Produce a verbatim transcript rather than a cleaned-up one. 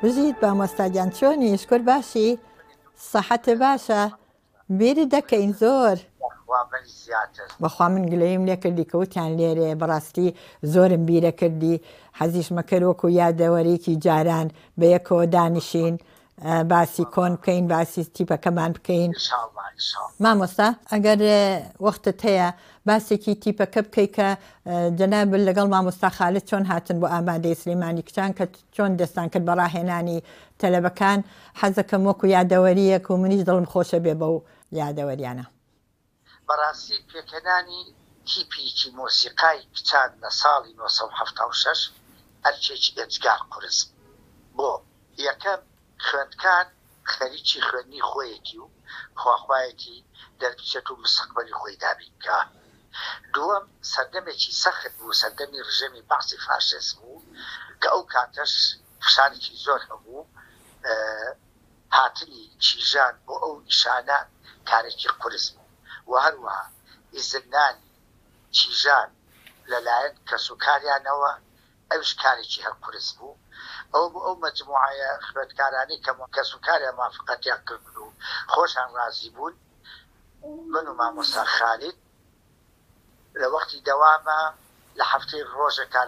بژیت بە مۆستاجان چۆنی شکر باشی سەحەتە باشە بیری دەکەین زۆر بەخوا من گلەیم لێ کردی کەوتیان لێرێ بەڕاستی زۆرم بیرە کردی حەزیشمە کرد وەکو یادەوەرێکی جاران بە یەکەوە دانیشین باسی کۆن بکەین باسی تیپەکەمان بکەین مامۆستا ئەگەر وەختت هەیە باسێکی تیپەکە بکەی کە جەناب لەگەڵ مامۆستا خالد چۆن هاتن بۆ ئامادەی سلێمانی کچان کە چۆن دەستان کرد بەڕاهێنانی تەلەبەکان حەزەکەم وەکو یادەوەریەک و منیش دڵم خۆشە بێ بەو یادەوەریانە بەڕاستی پێکەنانی تیپێکی مۆسیقای کچان لە ساڵی نۆ سەد و هەفتاد و شەش ئەرچێکی ئێجگار قورس بۆ یەکەم خوێندکار خەریکی خوێندنی خۆیەتی و خواخوایەتی دەربچێت و مستەقبەلی خۆی دابینکە دووەم سەردەمێکی سەخت بوو سەردەمی ڕژەمی بەعسی فاشیسم بوو کە ئەو کاتەش فشارێکی زۆر هەبوو هاتنی چیژان بۆ ئەو نیشانە کارێکی قورس بوو و هەروەها ئیزنانی چیژان لەلایەن کەسوکاریانەوە ئەوش کارێکی هەر قورس بوو ئەو بۆ ئەو مەجموعەیە خوێندکارانی کە کەسوکاریان موافقەتیان کرد و خۆشان ڕازی بوون من و مامۆستا خالید لە وەختی دەوامە لە هەفتەی ڕۆژە کار